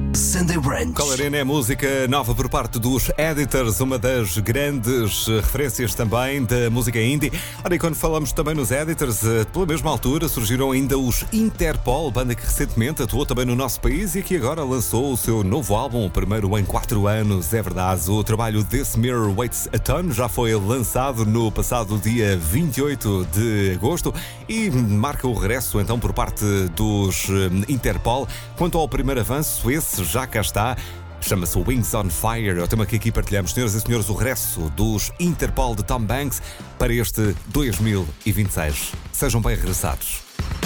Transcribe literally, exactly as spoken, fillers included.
Sunday Brunch. Colorina é música nova por parte dos Editors, uma das grandes referências também da música indie. Ora, e quando falamos também nos Editors, pela mesma altura surgiram ainda os Interpol, banda que recentemente atuou também no nosso país e que agora lançou o seu novo álbum, o primeiro em quatro anos, é verdade. O trabalho This Mirror Weighs a Ton já foi lançado no passado dia vinte e oito de agosto e marca o regresso então por parte dos Interpol. Quanto ao primeiro avanço, esse já cá está. Chama-se Wings on Fire. É o tema que aqui partilhamos. Senhoras e senhores, o regresso dos Interpol de Tom Banks para este dois mil e vinte e seis. Sejam bem regressados.